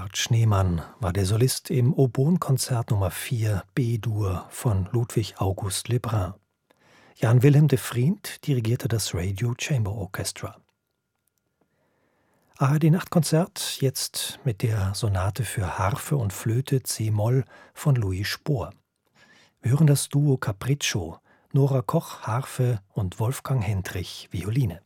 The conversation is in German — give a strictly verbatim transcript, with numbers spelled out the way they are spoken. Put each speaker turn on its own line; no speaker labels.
Richard Schneemann war der Solist im Oboen-Konzert Nummer vier B-Dur von Ludwig August Lebrun. Jan Willem de Vriend dirigierte das Radio Chamber Orchestra. A R D-Nachtkonzert jetzt mit der Sonate für Harfe und Flöte C-Moll von Louis Spohr. Wir hören das Duo Capriccio, Nora Koch Harfe und Wolfgang Hendrich Violine.